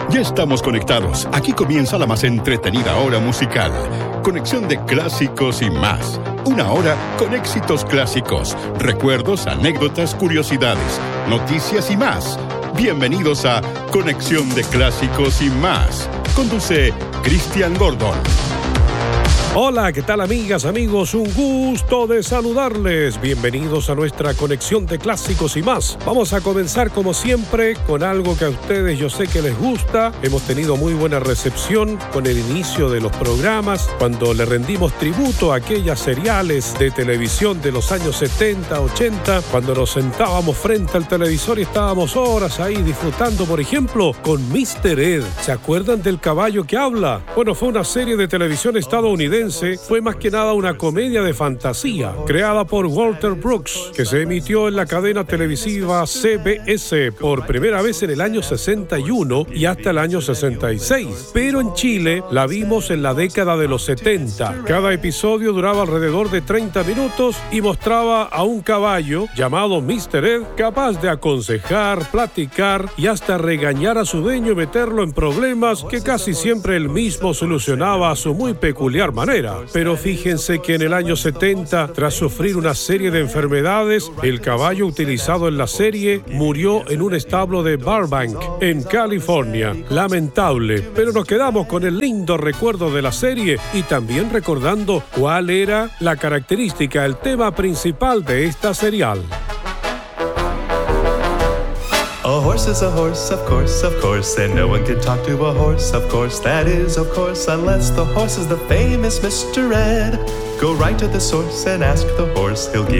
Ya estamos conectados. Aquí comienza la más entretenida hora musical. Conexión de clásicos y más. Una hora con éxitos clásicos, recuerdos, anécdotas, curiosidades, noticias y más. Bienvenidos a Conexión de Clásicos y más. Conduce Cristian Gordon. Hola, ¿qué tal amigas, amigos? Un gusto de saludarles. Bienvenidos a nuestra conexión de clásicos y más. Vamos a comenzar como siempre con algo que a ustedes yo sé que les gusta. Hemos tenido muy buena recepción con el inicio de los programas, cuando le rendimos tributo a aquellas seriales de televisión de los años 70, 80, cuando nos sentábamos frente al televisor y estábamos horas ahí disfrutando, por ejemplo, con Mr. Ed. ¿Se acuerdan del caballo que habla? Bueno, fue una serie de televisión estadounidense. Fue más que nada una comedia de fantasía creada por Walter Brooks, que se emitió en la cadena televisiva CBS por primera vez en el año 61 y hasta el año 66. Pero en Chile la vimos en la década de los 70. Cada episodio duraba alrededor de 30 minutos y mostraba a un caballo llamado Mr. Ed, capaz de aconsejar, platicar y hasta regañar a su dueño y meterlo en problemas que casi siempre él mismo solucionaba a su muy peculiar manera. Pero fíjense que en el año 70, tras sufrir una serie de enfermedades, el caballo utilizado en la serie murió en un establo de Burbank, en California. Lamentable, pero nos quedamos con el lindo recuerdo de la serie y también recordando cuál era la característica, el tema principal de esta serial. A horse is a horse, of course, and no one can talk to a horse, of course, that is, of course, unless the horse is the famous Mr. Ed. Go right to the source and ask the horse, he'll give